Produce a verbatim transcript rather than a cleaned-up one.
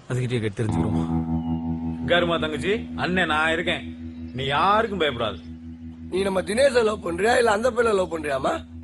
அதுகிட்டே கேட்டு தெரிஞ்சுக்கிறோம். கருமா தங்கச்சி, அண்ணன் நான் இருக்கேன், நீ யாருக்கும் பயப்படாது. நீ நம்ம தினேஷ லவ் பண்றியா இல்ல அந்த பிள்ளை லவ் பண்றியாமா?